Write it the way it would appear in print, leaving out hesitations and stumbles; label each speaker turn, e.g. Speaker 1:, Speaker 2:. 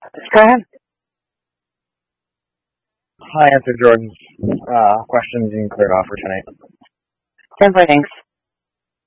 Speaker 1: Go ahead.
Speaker 2: I answered Jordan's questions and cleared off for tonight.
Speaker 1: Simply thanks.